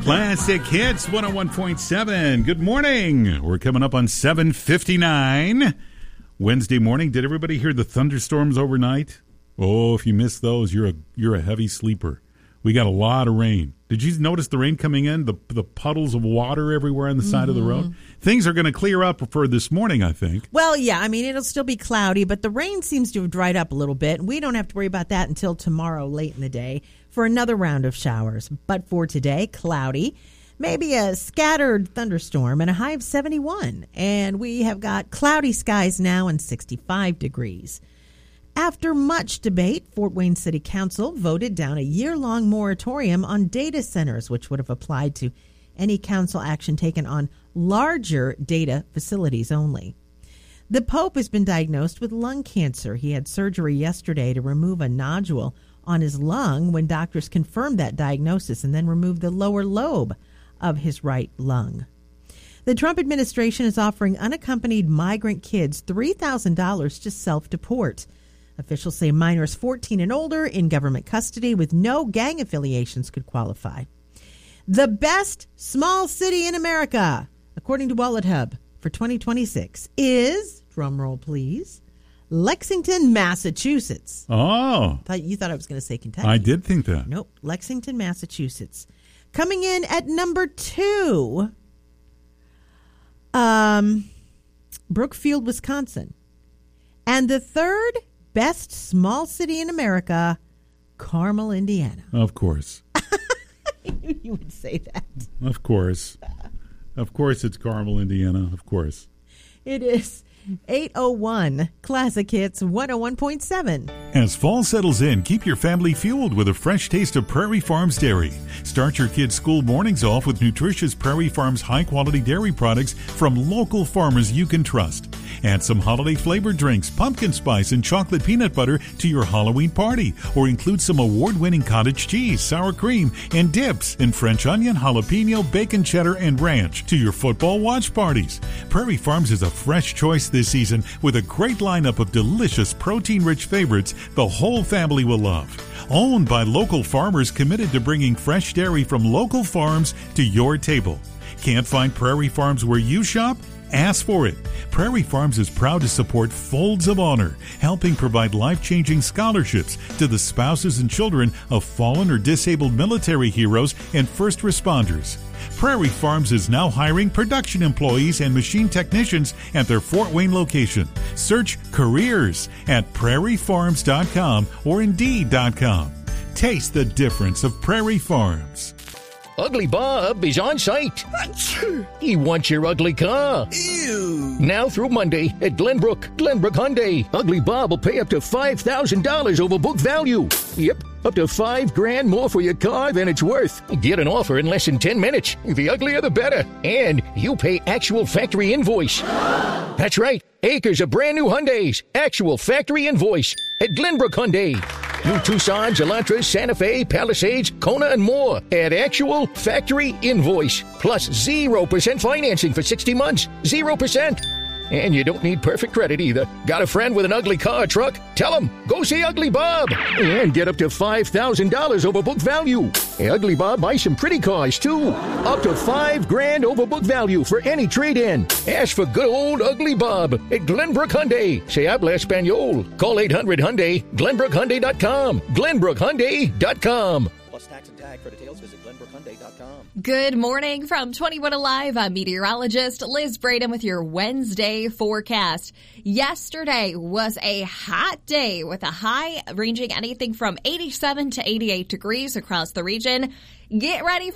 Classic Hits 101.7. Good morning. We're coming up on 7:59 Wednesday morning. Did everybody hear the thunderstorms overnight? Oh, if you missed those, you're a heavy sleeper. We got a lot of rain. Did you notice the rain coming in? The puddles of water everywhere on the side of the road? Things are going to clear up for this morning, I think. Well, yeah, I mean, it'll still be cloudy, but the rain seems to have dried up a little bit. We don't have to worry about that until tomorrow late in the day for another round of showers. But for today, cloudy, maybe a scattered thunderstorm and a high of 71. And we have got cloudy skies now and 65 degrees. After much debate, Fort Wayne City Council voted down a year-long moratorium on data centers, which would have applied to any council action taken on larger data facilities only. The Pope has been diagnosed with lung cancer. He had surgery yesterday to remove a nodule on his lung when doctors confirmed that diagnosis and then removed the lower lobe of his right lung. The Trump administration is offering unaccompanied migrant kids $3,000 to self-deport. Officials say minors 14 and older in government custody with no gang affiliations could qualify. The best small city in America, according to Wallet Hub, for 2026 is, drumroll please, Lexington, Massachusetts. Oh. You thought I was going to say Kentucky. I did think that. Nope. Lexington, Massachusetts. Coming in at number 2, Brookfield, Wisconsin. And the third best small city in America, Carmel, Indiana. Of course. I knew you would say that. Of course. Of course it's Carmel, Indiana. Of course. It is 8:01 Classic Hits 101.7. As fall settles in, keep your family fueled with a fresh taste of Prairie Farms Dairy. Start your kids' school mornings off with nutritious Prairie Farms high-quality dairy products from local farmers you can trust. Add some holiday flavored drinks, pumpkin spice, and chocolate peanut butter to your Halloween party, or include some award-winning cottage cheese, sour cream, and dips, and French onion, jalapeno, bacon cheddar, and ranch to your football watch parties. Prairie Farms is a fresh choice this season with a great lineup of delicious protein-rich favorites the whole family will love. Owned by local farmers committed to bringing fresh dairy from local farms to your table. Can't find Prairie Farms where you shop? Ask for it. Prairie Farms is proud to support Folds of Honor, helping provide life-changing scholarships to the spouses and children of fallen or disabled military heroes and first responders. Prairie Farms is now hiring production employees and machine technicians at their Fort Wayne location. Search careers at prairiefarms.com or Indeed.com. Taste the difference of Prairie Farms. Ugly Bob is on site. He wants your ugly car. Ew. Now through Monday at Glenbrook Hyundai. Ugly Bob will pay up to $5,000 over book value. Yep, up to $5,000 more for your car than it's worth. Get an offer in less than 10 minutes. The uglier the better. And you pay actual factory invoice. That's right. Acres of brand new Hyundais. Actual factory invoice at Glenbrook Hyundai. New Tucson, Elantras, Santa Fe, Palisades, Kona, and more at actual factory invoice. Plus 0% financing for 60 months. 0%. And you don't need perfect credit either. Got a friend with an ugly car or truck? Tell him, go see Ugly Bob. And get up to $5,000 over book value. Ugly Bob buys some pretty cars, too. Up to $5,000 over book value for any trade-in. Ask for good old Ugly Bob at Glenbrook Hyundai. Se habla Espanol. Call 800-HYUNDAI, GlenbrookHyundai.com. GlenbrookHyundai.com. Plus tax and tag. For details, visit GlenbrookHyundai.com. Good morning from 21 Alive. I'm meteorologist Liz Braden with your Wednesday forecast. Yesterday was a hot day with a high ranging anything from 87 to 88 degrees across the region. Get ready